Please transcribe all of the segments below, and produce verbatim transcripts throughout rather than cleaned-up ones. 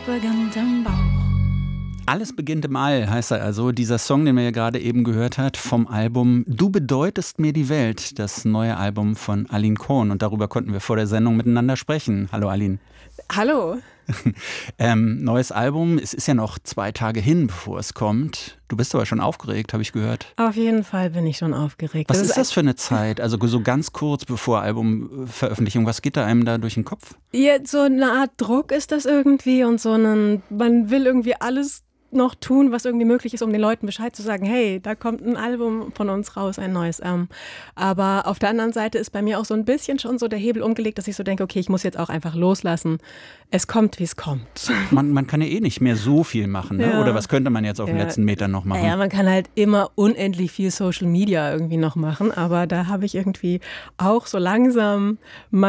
beginnt im Bauch. Alles beginnt im All, heißt er also. Dieser Song, den wir ja gerade eben gehört hat, vom Album Du bedeutest mir die Welt, das neue Album von Aline Cohn. Und darüber konnten wir vor der Sendung miteinander sprechen. Hallo Aline. Hallo. ähm, neues Album, es ist ja noch zwei Tage hin, bevor es kommt. Du bist aber schon aufgeregt, habe ich gehört. Auf jeden Fall bin ich schon aufgeregt. Was das ist, ist das für eine Zeit? Also so ganz kurz bevor Albumveröffentlichung, was geht da einem da durch den Kopf? Ja, so eine Art Druck ist das irgendwie und so ein, man will irgendwie alles noch tun, was irgendwie möglich ist, um den Leuten Bescheid zu sagen, hey, da kommt ein Album von uns raus, ein neues. Ähm, aber auf der anderen Seite ist bei mir auch so ein bisschen schon so der Hebel umgelegt, dass ich so denke, okay, ich muss jetzt auch einfach loslassen. Es kommt, wie es kommt. Man, man kann ja eh nicht mehr so viel machen, ne? Ja. Oder was könnte man jetzt auf ja. den letzten Metern noch machen? Ja, man kann halt immer unendlich viel Social Media irgendwie noch machen, aber da habe ich irgendwie auch so langsam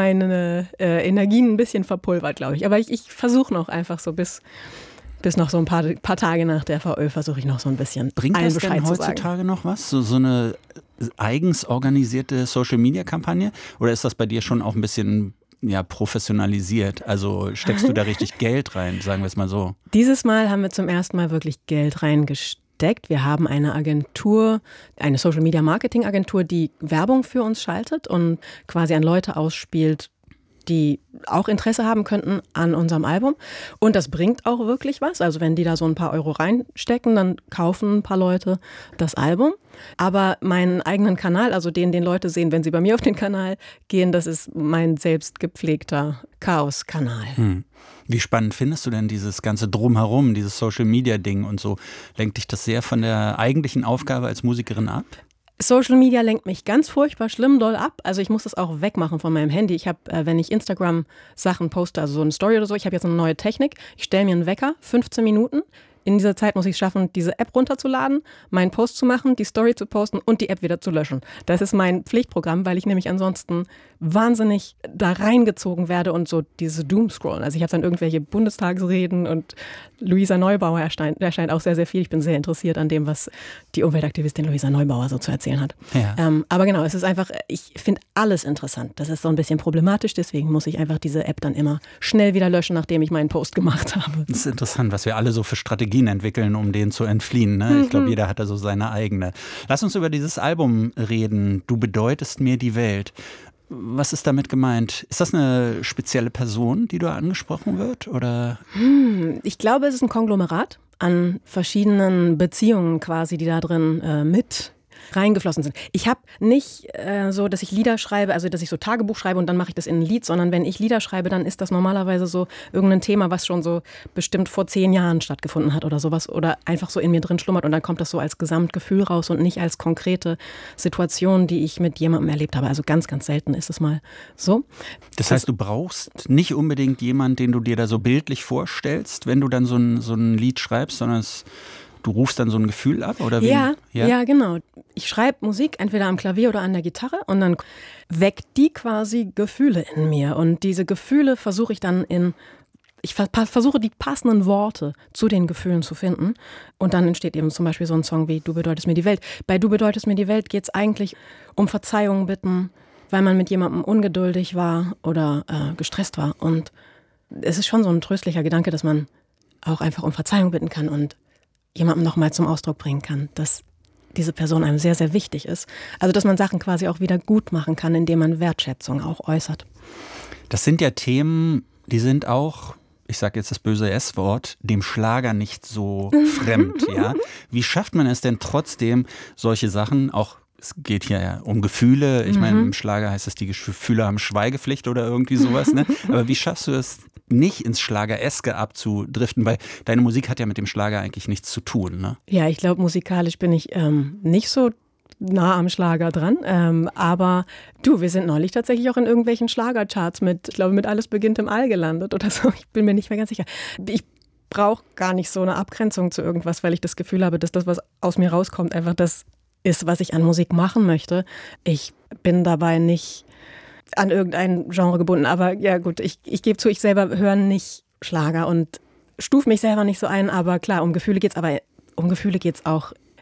meine äh, Energien ein bisschen verpulvert, glaube ich. Aber ich, ich versuche noch einfach so bis... Bis noch so ein paar, paar Tage nach der V Ö versuche ich noch so ein bisschen Bringt allen das Bescheid denn zu heutzutage sagen. noch was? So, so eine eigens organisierte Social-Media-Kampagne? Oder ist das bei dir schon auch ein bisschen ja, professionalisiert? Also steckst du da richtig Geld rein, sagen wir es mal so? Dieses Mal haben wir zum ersten Mal wirklich Geld reingesteckt. Wir haben eine Agentur, eine Social-Media-Marketing-Agentur, die Werbung für uns schaltet und quasi an Leute ausspielt, die auch Interesse haben könnten an unserem Album. Und das bringt auch wirklich was. Also wenn die da so ein paar Euro reinstecken, dann kaufen ein paar Leute das Album. Aber meinen eigenen Kanal, also den, den Leute sehen, wenn sie bei mir auf den Kanal gehen, das ist mein selbst gepflegter Chaos-Kanal. Hm. Wie spannend findest du denn dieses ganze Drumherum, dieses Social-Media-Ding und so? Lenkt dich das sehr von der eigentlichen Aufgabe als Musikerin ab? Social Media lenkt mich ganz furchtbar schlimm doll ab. Also ich muss das auch wegmachen von meinem Handy. Ich habe, äh, wenn ich Instagram-Sachen poste, also so eine Story oder so, ich habe jetzt eine neue Technik. Ich stelle mir einen Wecker, fünfzehn Minuten. In dieser Zeit muss ich es schaffen, diese App runterzuladen, meinen Post zu machen, die Story zu posten und die App wieder zu löschen. Das ist mein Pflichtprogramm, weil ich nämlich ansonsten wahnsinnig da reingezogen werde und so diese Doomscrollen. Also ich habe dann irgendwelche Bundestagsreden und Luisa Neubauer erscheint, erscheint auch sehr, sehr viel. Ich bin sehr interessiert an dem, was die Umweltaktivistin Luisa Neubauer so zu erzählen hat. Ja. Ähm, aber genau, es ist einfach, ich finde alles interessant. Das ist so ein bisschen problematisch, deswegen muss ich einfach diese App dann immer schnell wieder löschen, nachdem ich meinen Post gemacht habe. Das ist interessant, was wir alle so für Strategien entwickeln, um denen zu entfliehen. Ne? Ich glaube, jeder hat da so seine eigene. Lass uns über dieses Album reden. Du bedeutest mir die Welt. Was ist damit gemeint? Ist das eine spezielle Person, die da angesprochen wird? Oder? Hm, ich glaube, es ist ein Konglomerat an verschiedenen Beziehungen quasi, die da drin äh, mit reingeflossen sind. Ich habe nicht äh, so, dass ich Lieder schreibe, also dass ich so Tagebuch schreibe und dann mache ich das in ein Lied, sondern wenn ich Lieder schreibe, dann ist das normalerweise so irgendein Thema, was schon so bestimmt vor zehn Jahren stattgefunden hat oder sowas oder einfach so in mir drin schlummert und dann kommt das so als Gesamtgefühl raus und nicht als konkrete Situation, die ich mit jemandem erlebt habe. Also ganz, ganz selten ist es mal so. Das heißt, du brauchst nicht unbedingt jemanden, den du dir da so bildlich vorstellst, wenn du dann so ein, so ein Lied schreibst, sondern es Du rufst dann so ein Gefühl ab? Oder wie? Ja, ja, ja, genau. Ich schreibe Musik entweder am Klavier oder an der Gitarre und dann weckt die quasi Gefühle in mir. Und diese Gefühle versuche ich dann in, ich versuche die passenden Worte zu den Gefühlen zu finden. Und dann entsteht eben zum Beispiel so ein Song wie Du bedeutest mir die Welt. Bei Du bedeutest mir die Welt geht es eigentlich um Verzeihung bitten, weil man mit jemandem ungeduldig war oder äh, gestresst war. Und es ist schon so ein tröstlicher Gedanke, dass man auch einfach um Verzeihung bitten kann und jemandem nochmal zum Ausdruck bringen kann, dass diese Person einem sehr, sehr wichtig ist. Also, dass man Sachen quasi auch wieder gut machen kann, indem man Wertschätzung auch äußert. Das sind ja Themen, die sind auch, ich sage jetzt das böse S-Wort, dem Schlager nicht so fremd. Ja? Wie schafft man es denn trotzdem, solche Sachen auch, es geht hier ja um Gefühle, ich mhm. meine, im Schlager heißt es, die Gefühle haben Schweigepflicht oder irgendwie sowas, ne? Aber wie schaffst du es, nicht ins Schlagereske abzudriften, weil deine Musik hat ja mit dem Schlager eigentlich nichts zu tun, ne? Ja, ich glaube, musikalisch bin ich ähm, nicht so nah am Schlager dran, ähm, aber du, wir sind neulich tatsächlich auch in irgendwelchen Schlagercharts mit, ich glaube, mit Alles beginnt im All gelandet oder so, ich bin mir nicht mehr ganz sicher. Ich brauche gar nicht so eine Abgrenzung zu irgendwas, weil ich das Gefühl habe, dass das, was aus mir rauskommt, einfach das ist, was ich an Musik machen möchte. Ich bin dabei nicht an irgendein Genre gebunden. Aber ja gut, ich, ich gebe zu, ich selber höre nicht Schlager und stufe mich selber nicht so ein. Aber klar, um Gefühle geht's, aber um Gefühle geht's auch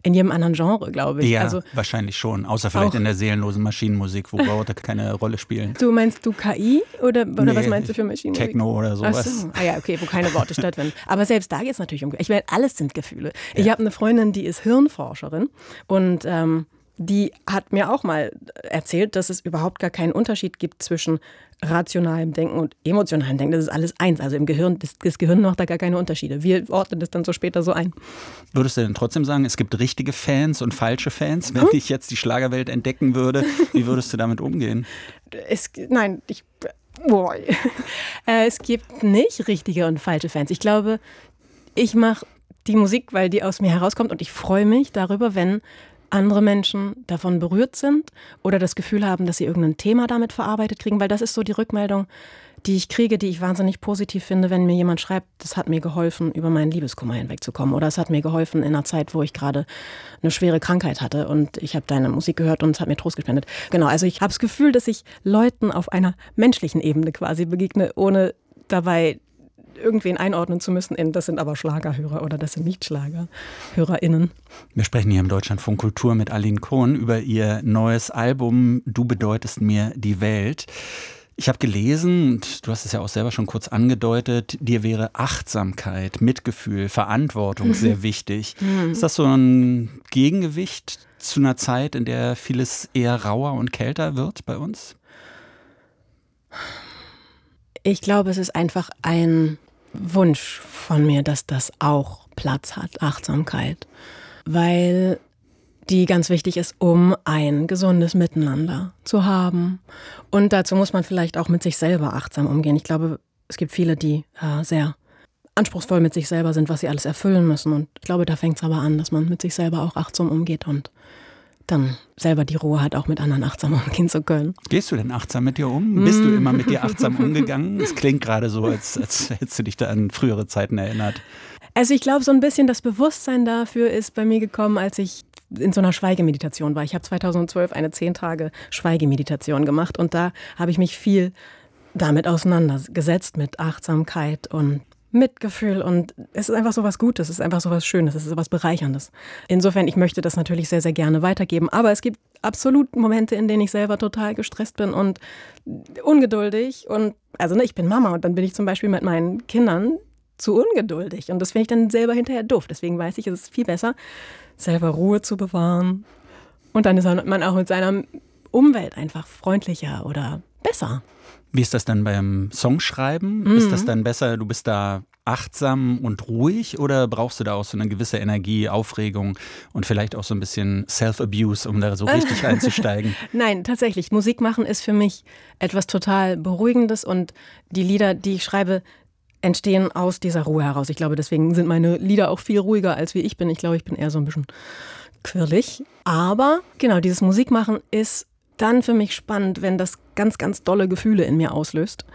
in jedem anderen Genre, glaube ich. Ja, also, wahrscheinlich schon. Außer vielleicht auch, in der seelenlosen Maschinenmusik, wo Worte keine Rolle spielen. Du meinst du K I oder, oder nee, was meinst du für Maschinenmusik? Techno oder sowas. Ach so. Ah ja, okay, wo keine Worte stattfinden. Aber selbst da geht es natürlich um, ich meine, alles sind Gefühle. Ja. Ich habe eine Freundin, die ist Hirnforscherin und ähm, die hat mir auch mal erzählt, dass es überhaupt gar keinen Unterschied gibt zwischen rationalem Denken und emotionalem Denken. Das ist alles eins. Also im Gehirn, das, das Gehirn macht da gar keine Unterschiede. Wir ordnen das dann so später so ein. Würdest du denn trotzdem sagen, es gibt richtige Fans und falsche Fans? Wenn hm? ich jetzt die Schlagerwelt entdecken würde, wie würdest du damit umgehen? Es, nein, ich, boy. Es gibt nicht richtige und falsche Fans. Ich glaube, ich mache die Musik, weil die aus mir herauskommt und ich freue mich darüber, wenn andere Menschen davon berührt sind oder das Gefühl haben, dass sie irgendein Thema damit verarbeitet kriegen, weil das ist so die Rückmeldung, die ich kriege, die ich wahnsinnig positiv finde, wenn mir jemand schreibt, das hat mir geholfen, über meinen Liebeskummer hinwegzukommen oder es hat mir geholfen in einer Zeit, wo ich gerade eine schwere Krankheit hatte und ich habe deine Musik gehört und es hat mir Trost gespendet. Genau, also ich habe das Gefühl, dass ich Leuten auf einer menschlichen Ebene quasi begegne, ohne dabei irgendwen einordnen zu müssen in, das sind aber Schlagerhörer oder das sind nicht SchlagerhörerInnen. Wir sprechen hier im Deutschlandfunk Kultur mit Aline Cohn über ihr neues Album Du bedeutest mir die Welt. Ich habe gelesen, und du hast es ja auch selber schon kurz angedeutet, dir wäre Achtsamkeit, Mitgefühl, Verantwortung sehr wichtig. Mhm. Ist das so ein Gegengewicht zu einer Zeit, in der vieles eher rauer und kälter wird bei uns? Ich glaube, es ist einfach ein Wunsch von mir, dass das auch Platz hat, Achtsamkeit, weil die ganz wichtig ist, um ein gesundes Miteinander zu haben. Und dazu muss man vielleicht auch mit sich selber achtsam umgehen. Ich glaube, es gibt viele, die äh, sehr anspruchsvoll mit sich selber sind, was sie alles erfüllen müssen. Und ich glaube, da fängt es aber an, dass man mit sich selber auch achtsam umgeht und dann selber die Ruhe hat, auch mit anderen achtsam umgehen zu können. Gehst du denn achtsam mit dir um? Bist du immer mit dir achtsam umgegangen? Es klingt gerade so, als, als hättest du dich da an frühere Zeiten erinnert. Also ich glaube, so ein bisschen das Bewusstsein dafür ist bei mir gekommen, als ich in so einer Schweigemeditation war. Ich habe zweitausendzwölf eine zehn Tage Schweigemeditation gemacht und da habe ich mich viel damit auseinandergesetzt, mit Achtsamkeit und Mitgefühl und es ist einfach so was Gutes, es ist einfach so was Schönes, es ist so was Bereicherndes. Insofern, ich möchte das natürlich sehr, sehr gerne weitergeben, aber es gibt absolut Momente, in denen ich selber total gestresst bin und ungeduldig und, also ne, ich bin Mama und dann bin ich zum Beispiel mit meinen Kindern zu ungeduldig und das finde ich dann selber hinterher doof. Deswegen weiß ich, es ist viel besser, selber Ruhe zu bewahren und dann ist man auch mit seiner Umwelt einfach freundlicher oder besser. Wie ist das dann beim Songschreiben? Mhm. Ist das dann besser, du bist da achtsam und ruhig oder brauchst du da auch so eine gewisse Energie, Aufregung und vielleicht auch so ein bisschen Self-Abuse, um da so richtig einzusteigen? Nein, tatsächlich. Musik machen ist für mich etwas total Beruhigendes und die Lieder, die ich schreibe, entstehen aus dieser Ruhe heraus. Ich glaube, deswegen sind meine Lieder auch viel ruhiger, als wie ich bin. Ich glaube, ich bin eher so ein bisschen quirlig. Aber genau, dieses Musikmachen ist dann für mich spannend, wenn das ganz, ganz dolle Gefühle in mir auslöst.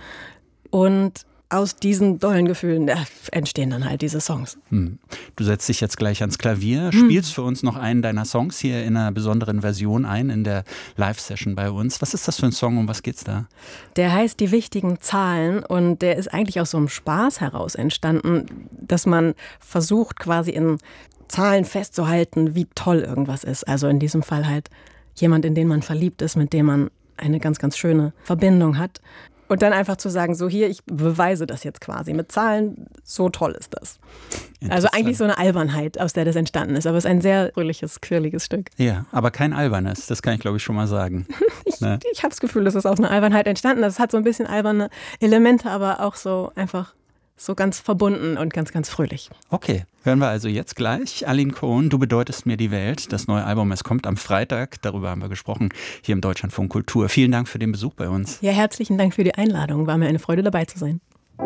Und aus diesen dollen Gefühlen ja, entstehen dann halt diese Songs. Hm. Du setzt dich jetzt gleich ans Klavier, spielst hm. für uns noch einen deiner Songs hier in einer besonderen Version ein, in der Live-Session bei uns. Was ist das für ein Song, um was geht's da? Der heißt Die wichtigen Zahlen und der ist eigentlich aus so einem Spaß heraus entstanden, dass man versucht quasi in Zahlen festzuhalten, wie toll irgendwas ist. Also in diesem Fall halt jemand, in den man verliebt ist, mit dem man eine ganz, ganz schöne Verbindung hat. Und dann einfach zu sagen, so hier, ich beweise das jetzt quasi mit Zahlen, so toll ist das. Also eigentlich so eine Albernheit, aus der das entstanden ist. Aber es ist ein sehr fröhliches, quirliges Stück. Ja, aber kein albernes, das kann ich glaube ich schon mal sagen. ich ne? ich habe das Gefühl, es ist aus einer Albernheit entstanden. Es hat so ein bisschen alberne Elemente, aber auch so einfach so ganz verbunden und ganz, ganz fröhlich. Okay, hören wir also jetzt gleich. Aline Cohn, Du bedeutest mir die Welt. Das neue Album, es kommt am Freitag. Darüber haben wir gesprochen hier im Deutschlandfunk Kultur. Vielen Dank für den Besuch bei uns. Ja, herzlichen Dank für die Einladung. War mir eine Freude, dabei zu sein.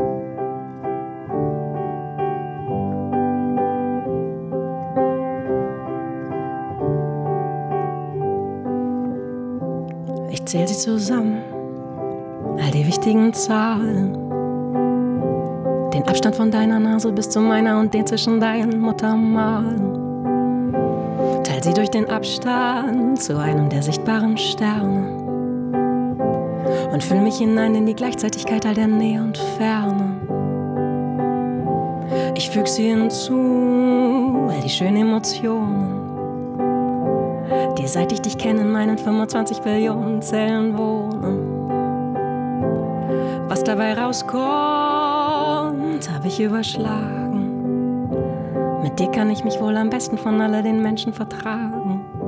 Ich zähle sie zusammen, all die wichtigen Zahlen. Den Abstand von deiner Nase bis zu meiner und den zwischen deinen Muttermalen. Teil sie durch den Abstand zu einem der sichtbaren Sterne und füll mich hinein in die Gleichzeitigkeit all der Nähe und Ferne. Ich füg sie hinzu, all die schönen Emotionen, die seit ich dich kenne in meinen fünfundzwanzig Billionen Zellen wohnen. Was dabei rauskommt, habe ich überschlagen. Mit dir kann ich mich wohl am besten von all den Menschen vertragen.